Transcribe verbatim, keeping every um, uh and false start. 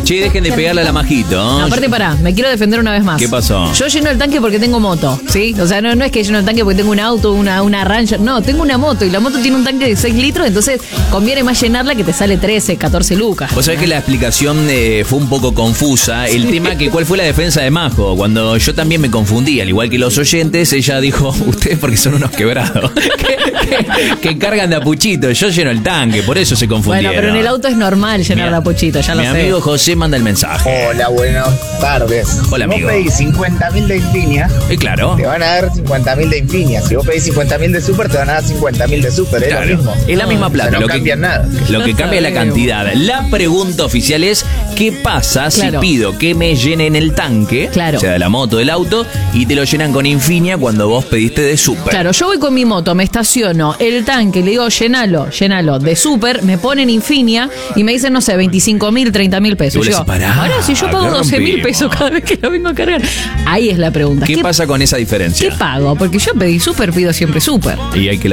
Che, dejen de pegarle a la Majito. No, aparte, pará, me quiero defender una vez más. ¿Qué pasó? Yo lleno el tanque porque tengo moto, ¿sí? O sea, no, no es que lleno el tanque porque tengo un auto, una, una Ranger. No, tengo una moto y la moto tiene un tanque de seis litros, entonces conviene más llenarla que te sale trece, catorce lucas. Vos sabés que la explicación eh, fue un poco confusa. El sí. tema que cuál fue la defensa de Majo. Cuando yo también me confundí, al igual que los oyentes, ella dijo, ustedes porque son unos quebrados. que, que, que cargan de apuchito. Yo lleno el tanque, por eso se confundieron. Bueno, pero en el auto es normal llenar mi, de apuchito, ya lo mi sé. Mi amigo José manda el mensaje. Hola, buenas tardes. Hola, si amigo. vos pedís cincuenta mil de Infinia, eh, claro. te van a dar cincuenta mil de Infinia. Si vos pedís cincuenta mil de Super, te van a dar cincuenta mil de Super. Es claro. lo mismo. Es la misma plata. O sea, no lo cambia que, nada. Lo que cambia es la cantidad. La pregunta oficial es, ¿qué pasa claro. si pido que me llenen el tanque, claro. o sea, de la moto, del auto, y te lo llenan con Infinia cuando vos pediste de Super? Claro, yo voy con mi moto, me estaciono, el tanque, le digo, llenalo, llenalo de Super, me ponen Infinia y me dicen, no sé, veinticinco mil, treinta mil pesos. Yo, yo, pará, ahora si yo pago doce mil pesos cada vez que lo vengo a cargar. Ahí es la pregunta. ¿Qué, ¿Qué pasa con esa diferencia? ¿Qué pago? Porque yo pedí Super, pido siempre Super. Y hay que